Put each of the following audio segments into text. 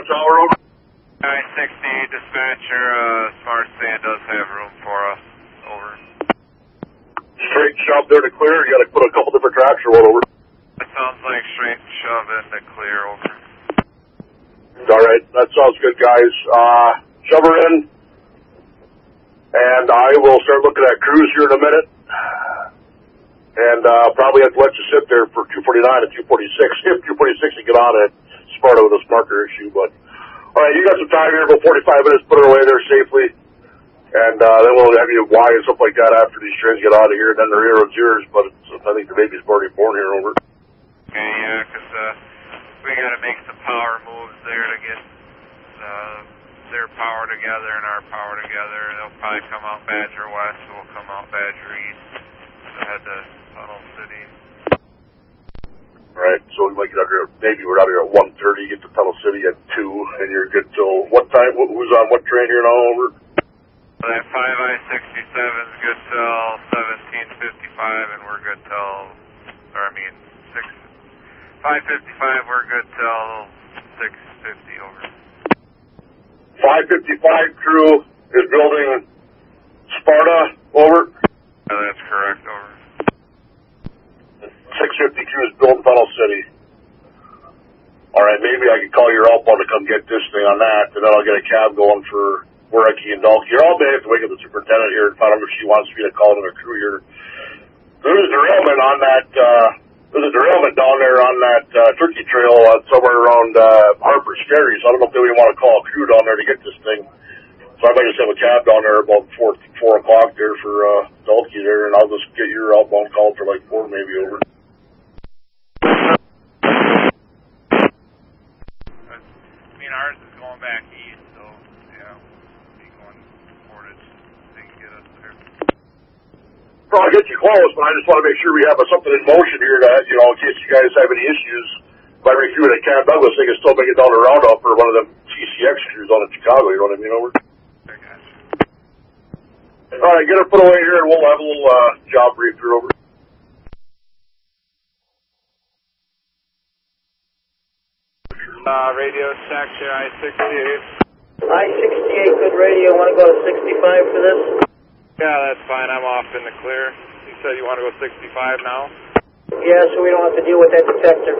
Tower, over. I-60 dispatcher, Smart Sand does have room for us, over. Straight shove there to clear, you gotta put a couple different tracks or what, over. That sounds like straight shove in to clear, over. Alright, that sounds good, guys. Shove her in, and I will start looking at crews here in a minute. And probably have to let you sit there for 249 and 246, if 246 can get on it. Sparta with this marker issue, but alright, you got some time here, about 45 minutes, put her away there safely. And then we'll have you Y and stuff like that after these trains get out of here, and then the railroad's yours, but I think the baby's already born here, over. Okay, yeah, because we got to make some power moves there to get their power together and our power together. They'll probably come out Badger West, so we'll come out Badger East to head to Tunnel City. Alright, so we might get out here, maybe we're out here at 1:30, get to Tunnel City at 2, and you're good till what time? Who's on what train here now, over? That 5I-67 is good till 17:55, and we're good till, 5:55, we're good till 6:50, over. 555 crew is building Sparta, over. That's correct, over. 650 crew is building Tunnel City. Alright, maybe I can call your outbound to come get this thing on that, and then I'll get a cab going for Wernicke and Dalkey. You're all day to wake up the superintendent here and find out if she wants me to call another crew here. There's a derailment on that, there's a derailment down there on that turkey trail somewhere around Harper's Ferry, so I don't know if they even want to call a crew down there to get this thing. So I might just have a cab down there about 4 o'clock there for Dalkey there, and I'll just get your outbound call for like 4 maybe, over. I mean, ours is going back east, so, yeah, we'll be going forward as they can get us there. Well, I'll get you close, but I just want to make sure we have something in motion here that, you know, in case you guys have any issues, if I recruit at Camp Douglas, they can still make it down the roundup for one of them TCX crews down in Chicago, you know what I mean, over? I got you. Alright, get her put away here and we'll have a little job brief here, over. Radio section I-68. I-68, good radio. Want to go to 65 for this? Yeah, that's fine. I'm off in the clear. You said you want to go 65 now? Yeah, so we don't have to deal with that detector.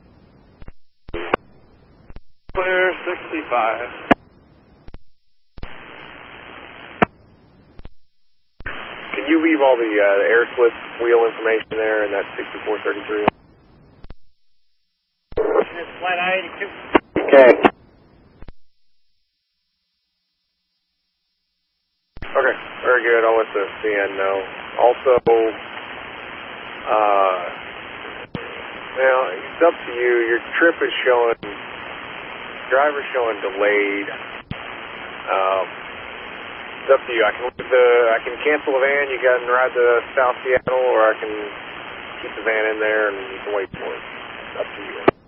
Clear 65. Can you leave all the air slip wheel information there in that 6433? Flight I-82. Okay. Okay, very good. I'll let the CN know. Also, well, it's up to you. Your trip is showing, driver's showing delayed. It's up to you. I can cancel the van. You can ride to South Seattle, or I can keep the van in there and you can wait for it. It's up to you.